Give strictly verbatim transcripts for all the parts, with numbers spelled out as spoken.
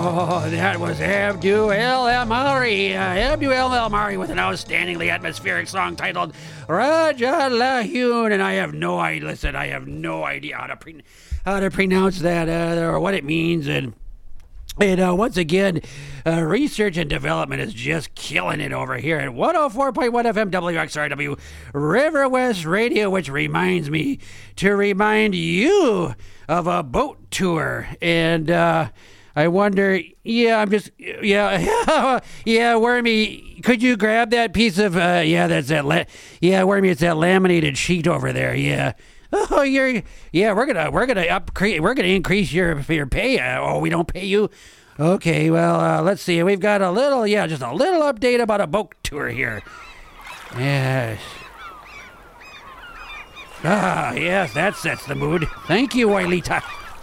Oh, that was Abdul El-Amari. Uh, Abdul El-Amari with an outstandingly atmospheric song titled Raja Lahun. And I have no idea, listen, I have no idea how to, pre- how to pronounce that uh, or what it means. And And uh, once again, uh, research and development is just killing it over here at one oh four point one F M W X R W River West Radio, which reminds me to remind you of a boat tour. And uh, I wonder, yeah, I'm just, yeah, yeah, Wormy, could you grab that piece of, uh, yeah, that's that, la- yeah, Wormy, it's that laminated sheet over there, yeah. Oh, you're yeah. We're gonna we're gonna up we're gonna increase your your pay. Uh, oh, we don't pay you. Okay, well, uh, let's see. We've got a little yeah, just a little update about a boat tour here. Yes. Ah, yes, that sets the mood. Thank you, Wailita.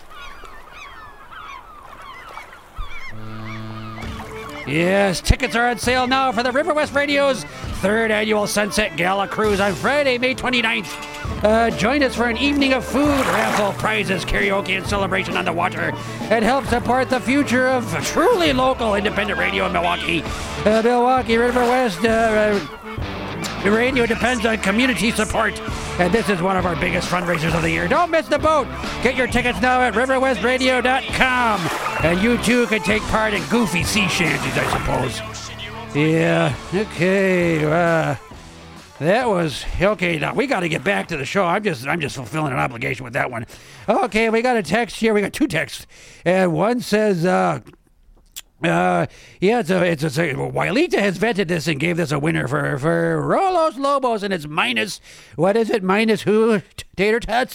Yes, tickets are on sale now for the River West Radio's third annual Sunset Gala Cruise on Friday, May twenty-ninth. Uh, join us for an evening of food, raffle, prizes, karaoke, and celebration on the water, and help support the future of truly local independent radio in Milwaukee. Uh, Milwaukee River West uh, uh, Radio depends on community support, and this is one of our biggest fundraisers of the year. Don't miss the boat. Get your tickets now at river west radio dot com, and you too can take part in goofy sea shanties, I suppose. Yeah, okay, uh... That was okay. Now we got to get back to the show. I'm just, I'm just fulfilling an obligation with that one. Okay, we got a text here. We got two texts, and one says, uh, uh, yeah, it's a, it's a. Wailita has vetted this and gave this a winner for for Rolos Lobos, and it's minus. What is it? Minus who? Tater tots.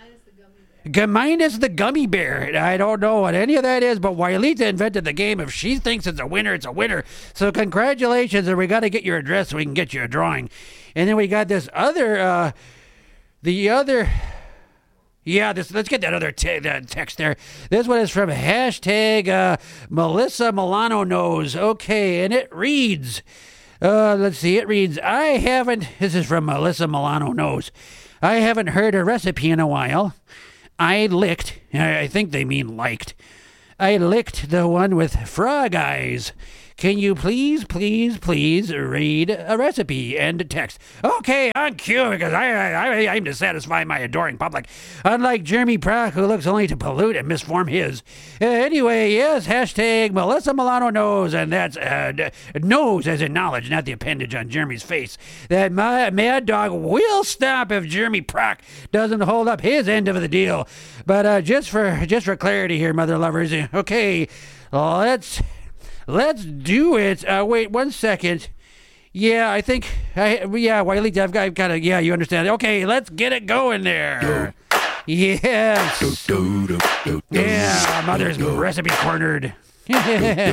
G- minus the gummy bear. I don't know what any of that is, but Wailita invented the game. If she thinks it's a winner, it's a winner. So congratulations, and we got to get your address so we can get you a drawing. And then we got this other, uh, the other, yeah, this. Let's get that other te- that text there. This one is from hashtag uh, Melissa Milano Knows. Okay, and it reads, uh, let's see, it reads, I haven't, this is from Melissa Milano Knows. I haven't heard a recipe in a while. I licked, I think they mean liked, I licked the one with frog eyes. Can you please, please, please read a recipe and text? Okay, on cue, because I, I, I aim to satisfy my adoring public. Unlike Jeremy Prock, who looks only to pollute and misform his. Uh, anyway, yes, hashtag Melissa Milano knows, and that's uh, d- knows as in knowledge, not the appendage on Jeremy's face, that my Mad Dog will stop if Jeremy Prock doesn't hold up his end of the deal. But uh, just for just for clarity here, mother lovers, okay, let's... Let's do it. Uh, wait one second. Yeah, I think, I, yeah, Wiley, I've got, I've got to, yeah, you understand. Okay, let's get it going there. Yes. Yeah, Mother's Recipe Cornered.